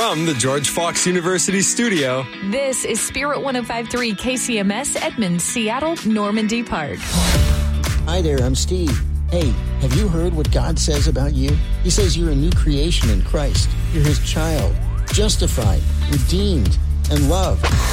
From the George Fox University studio, this is Spirit 105.3 KCMS, Edmond, Seattle, Normandy Park. Hi there, I'm Steve. Hey, have you heard what God says about you? He says you're a new creation in Christ. You're his child, justified, redeemed, and loved.